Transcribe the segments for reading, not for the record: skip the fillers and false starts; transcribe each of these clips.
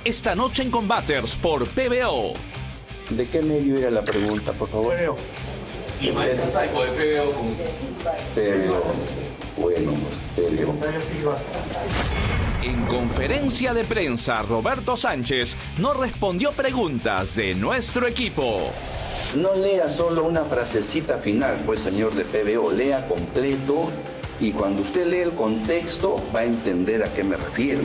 esta noche en Combaters por PBO. ¿De qué medio era la pregunta, por favor? PBO. Y Maestro Saico de PBO con... PBO. Bueno, PBO. En conferencia de prensa, Roberto Sánchez no respondió preguntas de nuestro equipo. No lea solo una frasecita final, pues, señor de PBO. Lea completo y cuando usted lee el contexto va a entender a qué me refiero.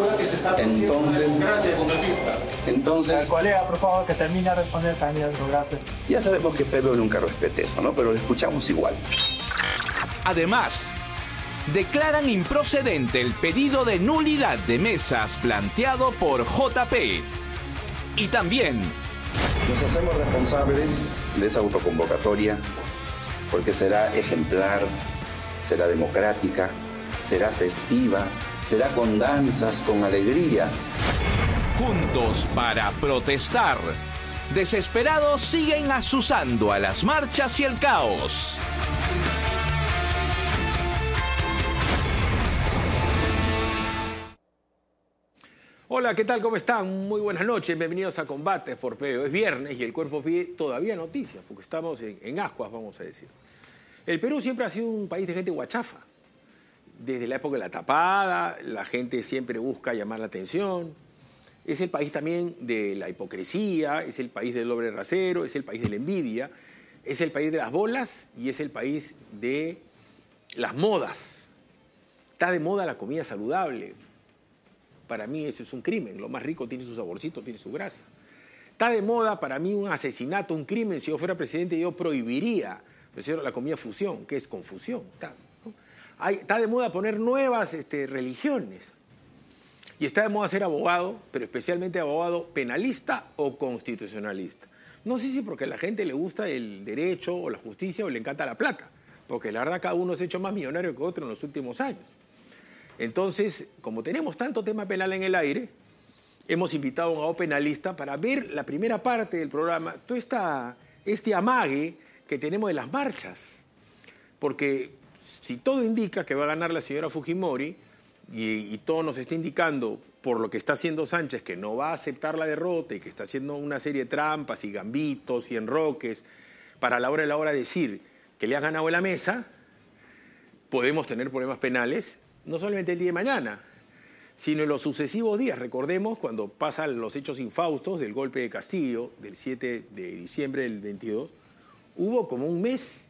Entonces, colega, por favor, que termine de responder, candidato. Gracias. Ya sabemos que PBO nunca respete eso, ¿no? Pero lo escuchamos igual. Además, declaran improcedente el pedido de nulidad de mesas planteado por JP. Y también Nos hacemos responsables de esa autoconvocatoria porque será ejemplar, será democrática, será festiva, será con danzas, con alegría. juntos para protestar. Desesperados siguen azuzando a las marchas y el caos. Hola, ¿qué tal? ¿Cómo están? Muy buenas noches, bienvenidos a Combates por PBO. Es viernes y el cuerpo pide todavía noticias, porque estamos en ascuas, vamos a decir. El Perú siempre ha sido un país de gente guachafa. Desde la época de la tapada, la gente siempre busca llamar la atención. Es el país también de la hipocresía, es el país del doble rasero, es el país de la envidia, es el país de las bolas y es el país de las modas. Está de moda la comida saludable. Para mí eso es un crimen. Lo más rico tiene su saborcito, tiene su grasa. Está de moda para mí un asesinato, un crimen. Si yo fuera presidente yo prohibiría la comida fusión, que es confusión. Está de moda poner nuevas religiones. Y está de moda ser abogado, pero especialmente abogado penalista o constitucionalista. No sé si porque a la gente le gusta el derecho o la justicia o le encanta la plata. Porque la verdad cada uno se ha hecho más millonario que otro en los últimos años. Entonces, como tenemos tanto tema penal en el aire, hemos invitado a un abogado penalista para ver la primera parte del programa, todo este amague que tenemos de las marchas. Porque si todo indica que va a ganar la señora Fujimori, y todo nos está indicando por lo que está haciendo Sánchez, que no va a aceptar la derrota y que está haciendo una serie de trampas y gambitos y enroques para a la hora de la hora decir que le ha ganado en la mesa, podemos tener problemas penales. No solamente el día de mañana, sino en los sucesivos días. Recordemos cuando pasan los hechos infaustos del golpe de Castillo, del 7 de diciembre del 22, hubo como un mes